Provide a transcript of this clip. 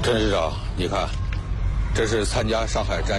陈市长，你看，这是参加上海战